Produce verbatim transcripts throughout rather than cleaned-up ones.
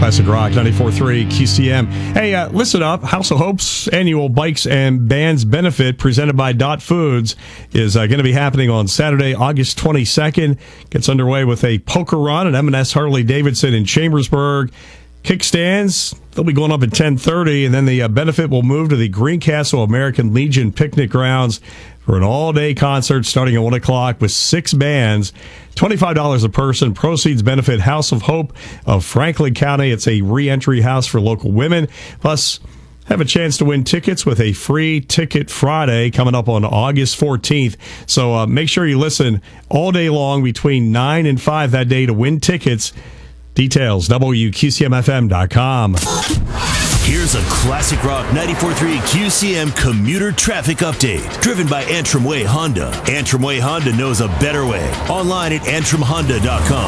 Classic Rock, ninety-four point three Q C M. Hey, uh, listen up. House of Hope's annual Bikes and Bands benefit presented by Dot Foods is uh, going to be happening on Saturday, August twenty-second. Gets underway with a poker run at M and S Harley-Davidson in Chambersburg. Kickstands, they'll be going up at ten thirty, and then the uh, benefit will move to the Greencastle American Legion Picnic Grounds for an all-day concert starting at one o'clock with six bands. twenty-five dollars a person. Proceeds benefit House of Hope of Franklin County. It's a re-entry house for local women. Plus, have a chance to win tickets with a free Ticket Friday coming up on August fourteenth. So uh, make sure you listen all day long between nine and five that day to win tickets. Details, W Q C M F M dot com. Here's a Classic Rock ninety-four point three Q C M commuter traffic update. Driven by Antrim Way Honda. Antrim Way Honda knows a better way. Online at antrim honda dot com.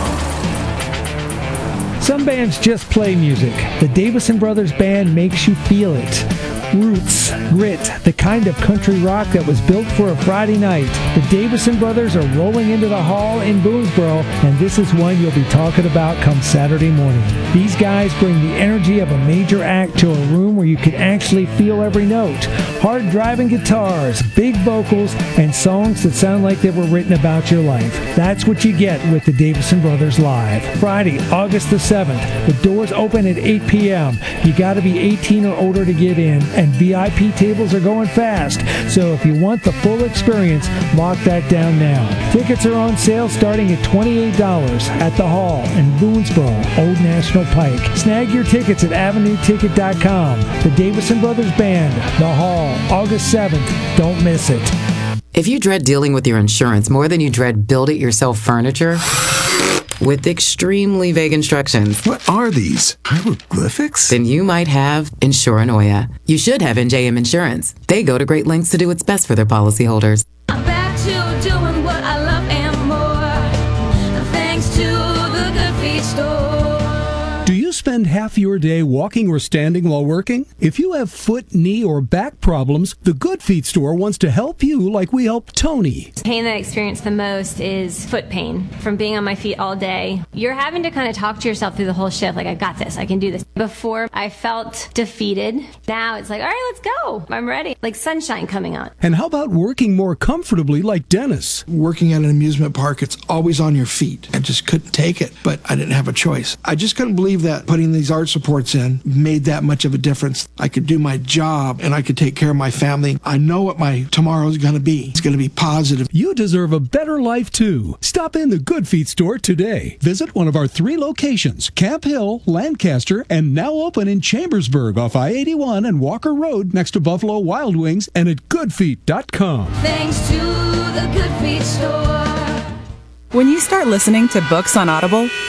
Some bands just play music. The Davison Brothers Band makes you feel it. Roots, grit, the kind of country rock that was built for a Friday night. The Davison Brothers are rolling into the hall in Boonesboro, and this is one you'll be talking about come Saturday morning. These guys bring the energy of a major act to a room where you can actually feel every note. Hard driving guitars, big vocals, and songs that sound like they were written about your life. That's what you get with the Davison Brothers Live. Friday, August the seventh. The doors open at eight p.m. You got to be eighteen or older to get in, and V I P tables are going fast. So if you want the full experience, lock that down now. Tickets are on sale starting at twenty-eight dollars at the Hall in Boonesboro, Old National Pike. Snag your tickets at avenue ticket dot com. The Davison Brothers Band, the Hall, August seventh. Don't miss it. If you dread dealing with your insurance more than you dread build-it-yourself furniture, with extremely vague instructions. What are these? Hieroglyphics? Then you might have Insuranoia. You should have N J M Insurance. They go to great lengths to do what's best for their policyholders. I'm back to doing what I love and more, thanks to the Good Feet store. Do you spend half your day walking or standing while working? If you have foot, knee, or back problems, the Good Feet store wants to help you like we help Tony. The pain that I experience the most is foot pain from being on my feet all day. You're having to kind of talk to yourself through the whole shift, like, I got this, I can do this. Before, I felt defeated. Now it's like, all right, let's go. I'm ready. Like sunshine coming on. And how about working more comfortably like Dennis? Working at an amusement park, it's always on your feet. I just couldn't take it, but I didn't have a choice. I just couldn't believe that putting these arch supports in made that much of a difference. I could do my job and I could take care of my family. I know what my tomorrow is going to be. It's going to be positive. You deserve a better life too. Stop in the Good Feet store today. Visit one of our three locations, Camp Hill, Lancaster, and now open in Chambersburg off I eighty-one and Walker Road next to Buffalo Wild Wings, and at good feet dot com. Thanks to the Good Feet store. When you start listening to books on Audible,